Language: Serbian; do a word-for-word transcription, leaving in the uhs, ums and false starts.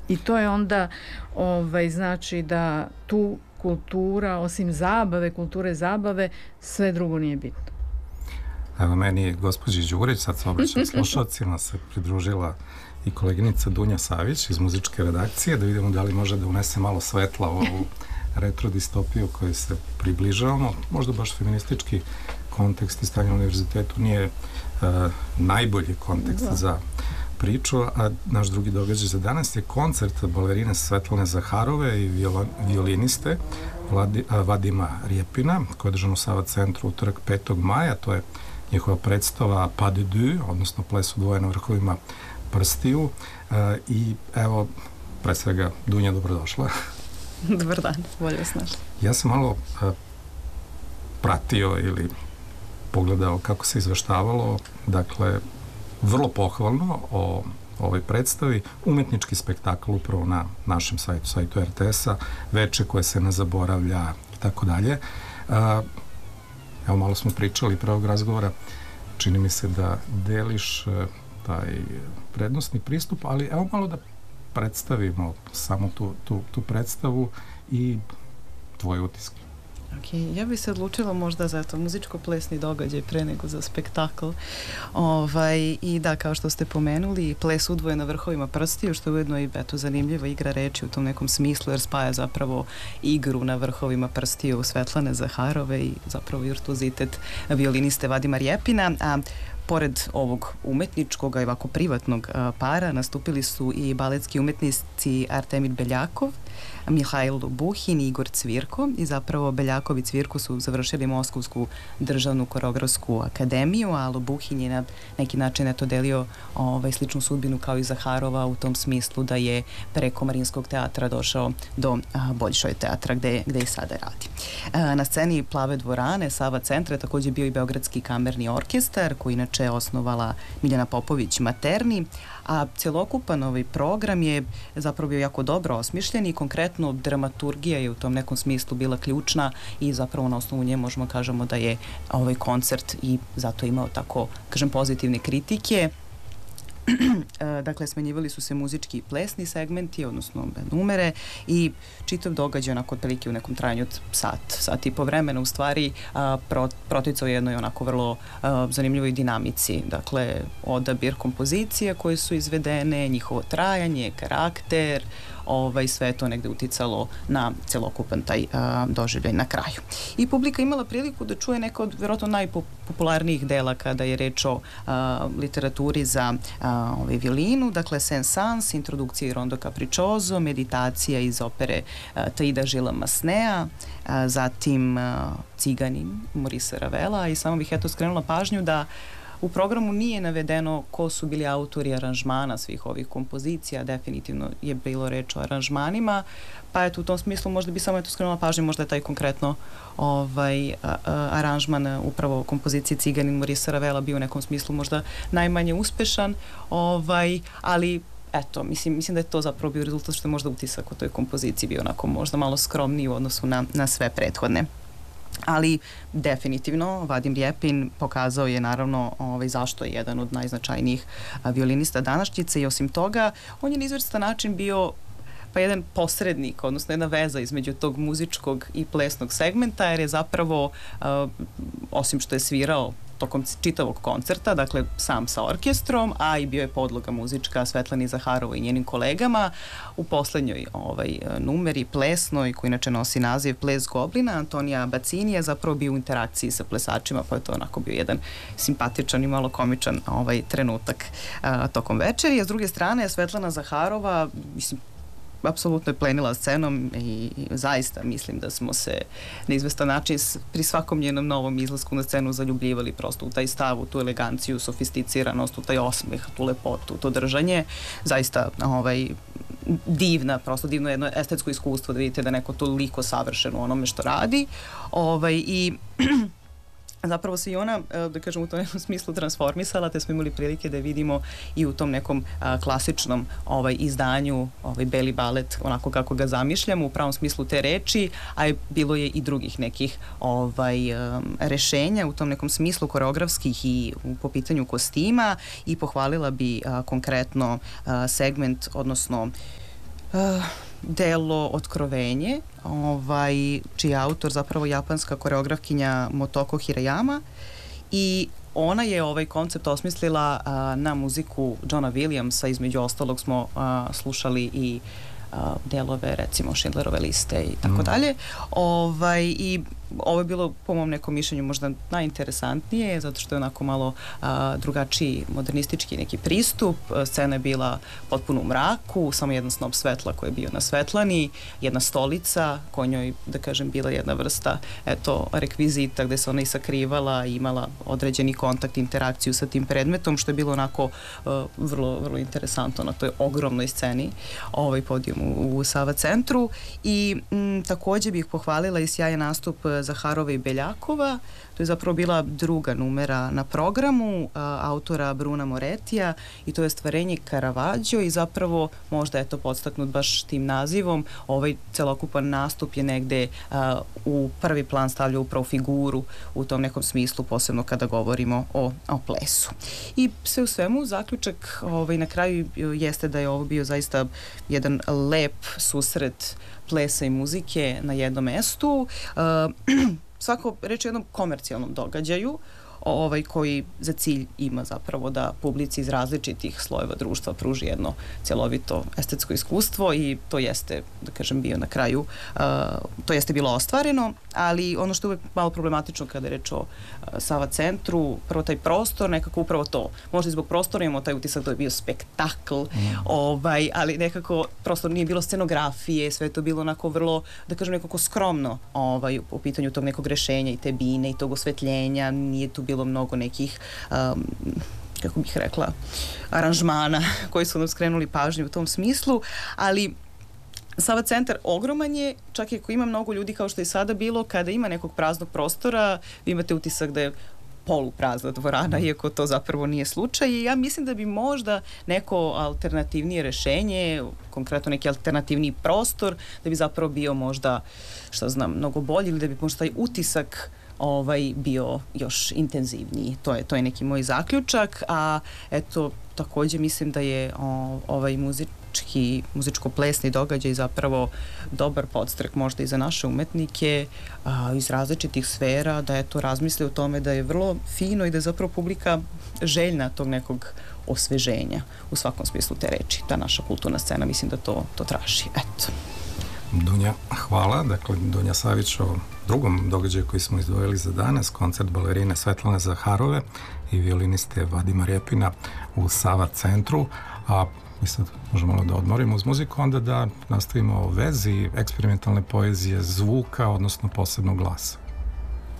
I to je onda, ovaj, znači da tu kultura, osim zabave, kulture zabave, sve drugo nije bitno. Evo, meni je gospođi Đurić, sad se obraćam slušalcima, se pridružila i koleginica Dunja Savić iz muzičke redakcije, da vidimo da li može da unese malo svetla u ovu retro distopiju kojoj se približavamo. Možda baš feministički kontekst i stanje na univerzitetu nije uh, najbolji kontekst da. za priču, a naš drugi događaj za danas je koncert balerine Svetlane Zaharove i violo, violiniste Vladi, a, Vadima Rjepina, koji je održan u Sava centru utorak petog maja. To je njihova predstava Pas de deux, odnosno ples u dvoje na vrhovima prstiju. Uh, I evo, pre svega, Dunja, dobrodošla. Dobar dan, bolje vas našli. Ja sam malo uh, pratio ili pogledao kako se izveštavalo, dakle, vrlo pohvalno o ovoj predstavi, umetnički spektakl upravo na našem sajtu, sajtu er te es-a, veče koje se ne zaboravlja i tako dalje. Evo, malo smo pričali pre ovog razgovora, čini mi se da deliš taj prednostni pristup, ali evo malo da predstavimo samo tu, tu, tu predstavu i tvoje utiske. Ok, ja bih se odlučila možda za to muzičko-plesni događaj pre nego za spektakl. Ovaj, I da, kao što ste pomenuli, ples udvoje na vrhovima prstiju, što je ujedno i eto, zanimljiva igra reči u tom nekom smislu, jer spaja zapravo igru na vrhovima prstiju Svetlane Zaharove i zapravo virtuozitet violiniste Vadima Rjepina. A pored ovog umetničkog i ovako privatnog a, para nastupili su i baletski umetnici Artemid Beljakov, Mihajl Buhin i Igor Cvirko, i zapravo Beljakov i Cvirko su završili Moskovsku državnu koreografsku akademiju, a Buhin je na neki način eto delio ovaj, sličnu sudbinu kao i Zaharova u tom smislu da je preko Marinskog teatra došao do a, Boljšoj teatra gde, gde i sada radi. A, na sceni Plave dvorane Sava centra je takođe bio i Beogradski kamerni orkestar koji inače je osnovala Miljana Popović Materni, a celokupan ovaj program je zapravo bio jako dobro osmišljen i konkretno dramaturgija je u tom nekom smislu bila ključna i zapravo na osnovu nje možemo kažemo da je ovaj koncert i zato imao tako, kažem, pozitivne kritike. Dakle, smenjivali su se muzički i plesni segmenti, odnosno numere, i čitav događaj onako otprilike u nekom trajanju od sat, sat i po vremena u stvari a, pro, proticao jednoj onako vrlo a, zanimljivoj dinamici. Dakle, odabir kompozicije koje su izvedene, njihovo trajanje, karakter, ovaj, sve je to negde uticalo na celokupan taj a, doživljaj na kraju. I publika imala priliku da čuje neka od vjerojatno najpopularnijih dela kada je reč o a, literaturi za a, ovaj, violinu, dakle Saint-Saëns, introdukcija i rondo capriccioso, meditacija iz opere a, Taida Žila Masnea, a, zatim a, Ciganin Maurice Ravela, i samo bih eto skrenula pažnju da u programu nije navedeno ko su bili autori aranžmana svih ovih kompozicija, definitivno je bilo reč o aranžmanima, pa eto u tom smislu možda bi samo eto skrenula pažnju, možda je taj konkretno ovaj, a, a, aranžman upravo kompozicije Ciganin Maurice Ravela bio u nekom smislu možda najmanje uspešan, ovaj, ali eto, mislim, mislim da je to zapravo bio rezultat što je možda utisak u toj kompoziciji bio onako možda malo skromniji u odnosu na, na sve prethodne. Ali definitivno Vadim Rjepin pokazao je naravno ovaj, zašto je jedan od najznačajnijih a, violinista današnjice, i osim toga on je na izvrstan način bio pa jedan posrednik, odnosno jedna veza između tog muzičkog i plesnog segmenta, jer je zapravo a, osim što je svirao tokom čitavog koncerta, dakle sam sa orkestrom, a i bio je podloga muzička Svetlani Zaharovoj i njenim kolegama. U poslednjoj ovaj, numeri plesnoj, koji inače nosi naziv Ples Goblina, Antonija Bacini je zapravo bio u interakciji sa plesačima, pa je to onako bio jedan simpatičan i malo komičan ovaj, trenutak a, tokom večeri. A s druge strane, Svetlana Zaharova, mislim, apsolutno je plenila scenom i, i zaista mislim da smo se na izvestan način pri svakom njenom novom izlasku na scenu zaljubljivali prosto u taj stav, u tu eleganciju, sofisticiranost, u taj osmeh, tu lepotu, to držanje. Zaista ovaj, divna, prosto divno jedno estetsko iskustvo da vidite da neko toliko savršeno u onome što radi. Ovaj, i zapravo se i ona, da kažem, u tom nekom smislu transformisala, te smo imali prilike da je vidimo i u tom nekom a, klasičnom ovaj, izdanju, ovaj beli balet, onako kako ga zamišljamo, u pravom smislu te reči, a je, bilo je i drugih nekih ovaj, um, rešenja u tom nekom smislu koreografskih i u, po pitanju kostima, i pohvalila bi a, konkretno a, segment, odnosno uh, delo Otkrovenje, ovaj, čiji je autor zapravo japanska koreografkinja Motoko Hirayama, i ona je ovaj koncept osmislila a, na muziku Johna Williamsa. Između ostalog smo a, slušali i a, delove, recimo Schindlerove liste i tako dalje. Ovaj, i ovo je bilo, po mom nekom mišljenju, možda najinteresantnije, zato što je onako malo a, drugačiji modernistički neki pristup. Scena je bila potpuno u mraku, samo jedan snop svetla koji je bio na svetlani, jedna stolica, ko njoj, da kažem, bila jedna vrsta, eto, rekvizita gde se ona i sakrivala i imala određeni kontakt, interakciju sa tim predmetom, što je bilo onako uh, vrlo, vrlo interesantno na toj ogromnoj sceni, ovaj podijum u, u Sava centru. I m, takođe bih pohvalila i sjajan nastup Zaharova i Beljakova. To je zapravo bila druga numera na programu a, autora Bruna Moretija, i to je stvarenje Caravaggio, i zapravo možda je to podstaknut baš tim nazivom. Ovaj celokupan nastup je negde a, u prvi plan stavlja upravo figuru u tom nekom smislu, posebno kada govorimo o, o plesu. I sve u svemu, zaključak ovaj, na kraju jeste da je ovo bio zaista jedan lep susret plesa i muzike na jednom mestu. Uh, svako reč o jednom komercijalnom događaju, ovaj, koji za cilj ima zapravo da publici iz različitih slojeva društva pruži jedno cjelovito estetsko iskustvo, i to jeste, da kažem, bio na kraju, uh, to jeste bilo ostvareno, ali ono što je uvek malo problematično kada je reč o uh, Sava centru, prvo taj prostor, nekako upravo to, možda i zbog prostora imamo taj utisak da je bio spektakl, mm. ovaj, ali nekako prostor nije bilo scenografije, sve je to bilo onako vrlo, da kažem, nekako skromno ovaj, u pitanju tog nekog rešenja i te bine i tog osvetljenja, nije tu bilo mnogo nekih, um, kako bih rekla, aranžmana koji su nam skrenuli pažnju u tom smislu, ali Sava centar ogroman je, čak i ako ima mnogo ljudi kao što je sada bilo, kada ima nekog praznog prostora, vi imate utisak da je poluprazna dvorana, iako to zapravo nije slučaj, i ja mislim da bi možda neko alternativnije rešenje, konkretno neki alternativniji prostor, da bi zapravo bio možda, što znam, mnogo bolji, ili da bi možda taj utisak ovaj bio još intenzivniji. To je to je neki moj zaključak, a eto takođe mislim da je o, ovaj muzički muzičko-plesni događaj zapravo dobar podstrek možda i za naše umetnike a, iz različitih sfera, da eto razmisle o tome da je vrlo fino i da je zapravo publika željna tog nekog osveženja u svakom smislu te reči. Ta naša kulturna scena mislim da to to traži. Eto. Dunja, hvala. Dakle, Dunja Savić o drugom događaju koji smo izdvojili za danas, koncert balerine Svetlane Zaharove i violiniste Vadima Rjepina u Sava centru. A mi sad možemo da odmorimo uz muziku, onda da nastavimo o vezi eksperimentalne poezije zvuka, odnosno posebnog glasa.